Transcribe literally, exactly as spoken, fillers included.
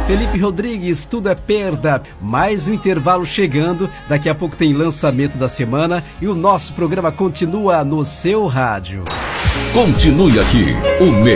Felipe Rodrigues, tudo é perda. Mais um intervalo chegando. Daqui a pouco tem lançamento da semana e o nosso programa continua no seu rádio. Continue aqui, o